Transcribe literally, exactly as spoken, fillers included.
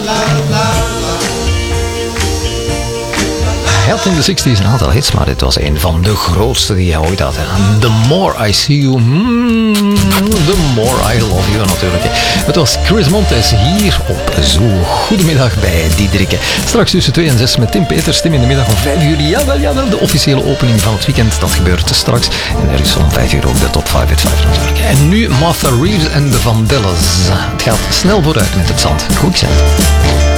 Hij had in de zestig's een aantal hits, maar dit was een van de grootste die hij ooit had. En The More I See You, mm, The More I Love You natuurlijk. Het was Chris Montes hier op Zoo. Goedemiddag bij Diederike. Straks tussen twee en zes met Tim Peters. Tim in de middag om vijf uur. Jawel, jawel, de officiële opening van het weekend. Dat gebeurt straks. En er is om vijf uur ook de top vijf uit vijf natuurlijk. En nu Martha Reeves en de Vandellas. Het gaat snel vooruit met het zand. Quicksand.